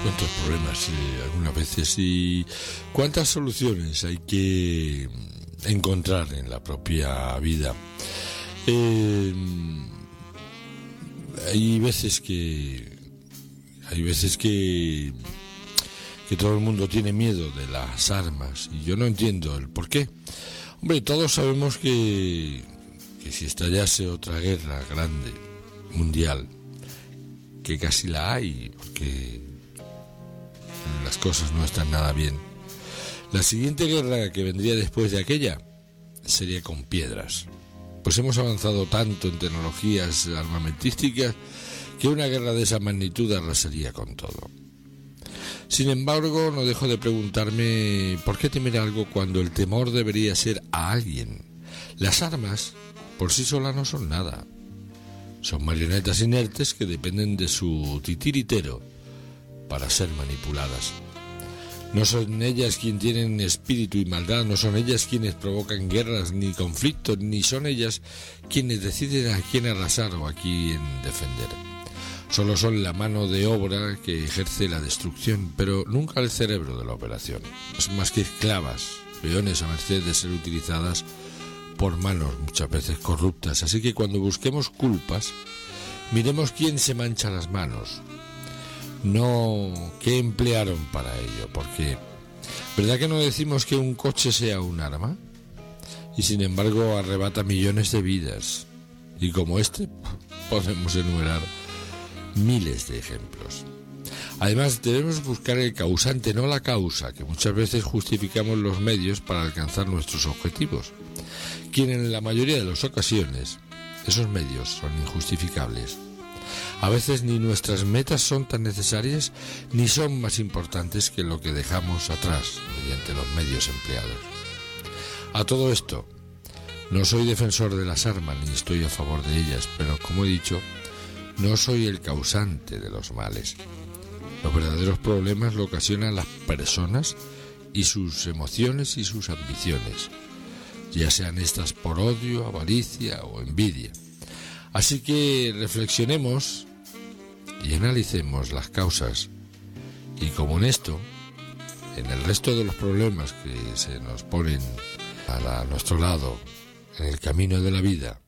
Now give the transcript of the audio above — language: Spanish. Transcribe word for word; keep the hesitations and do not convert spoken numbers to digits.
cuántos problemas eh, algunas veces y cuántas soluciones hay que encontrar en la propia vida. Eh, hay veces que hay veces que que todo el mundo tiene miedo de las armas y yo no entiendo el por qué. Hombre, todos sabemos que que si estallase otra guerra grande mundial, que casi la hay, porque las cosas no están nada bien, la siguiente guerra que vendría después de aquella sería con piedras, pues hemos avanzado tanto en tecnologías armamentísticas que una guerra de esa magnitud arrasaría con todo. Sin embargo, no dejo de preguntarme por qué temer algo cuando el temor debería ser a alguien. Las armas por sí solas no son nada. Son marionetas inertes que dependen de su titiritero para ser manipuladas. No son ellas quienes tienen espíritu y maldad, no son ellas quienes provocan guerras ni conflictos, ni son ellas quienes deciden a quién arrasar o a quién defender. Solo son la mano de obra que ejerce la destrucción, pero nunca el cerebro de la operación. No son más que esclavas, peones a merced de ser utilizadas por manos muchas veces corruptas. Así que cuando busquemos culpas, miremos quién se mancha las manos, no qué emplearon para ello, porque ¿verdad que no decimos que un coche sea un arma? Y sin embargo arrebata millones de vidas, y como este podemos enumerar miles de ejemplos. Además debemos buscar el causante, no la causa, que muchas veces justificamos los medios para alcanzar nuestros objetivos, quien en la mayoría de las ocasiones esos medios son injustificables. A veces ni nuestras metas son tan necesarias ni son más importantes que lo que dejamos atrás mediante los medios empleados. A todo esto, no soy defensor de las armas ni estoy a favor de ellas, pero como he dicho, no soy el causante de los males. Los verdaderos problemas lo ocasionan las personas y sus emociones y sus ambiciones, ya sean estas por odio, avaricia o envidia. Así que reflexionemos y analicemos las causas y como en esto, en el resto de los problemas que se nos ponen a, la, a nuestro lado en el camino de la vida,